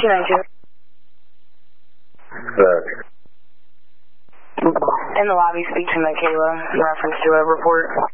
292. In the lobby, speak to Michaela in reference to a report.